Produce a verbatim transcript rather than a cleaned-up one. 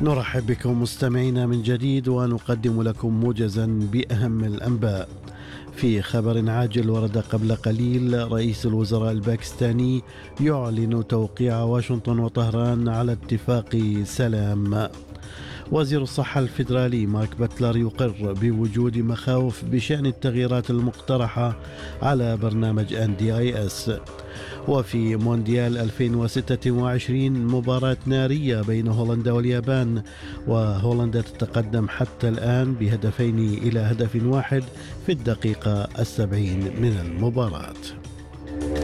نرحب بكم مستمعينا من جديد ونقدم لكم موجزا بأهم الأنباء. في خبر عاجل، ورد قبل قليل رئيس الوزراء الباكستاني يعلن توقيع واشنطن وطهران على اتفاق سلام. وزير الصحة الفيدرالي مارك باتلر يقر بوجود مخاوف بشأن التغييرات المقترحة على برنامج إن دي آي إس. وفي مونديال ألفين وستة وعشرين مباراة نارية بين هولندا واليابان، وهولندا تتقدم حتى الآن بهدفين إلى هدف واحد في الدقيقة السبعين من المباراة.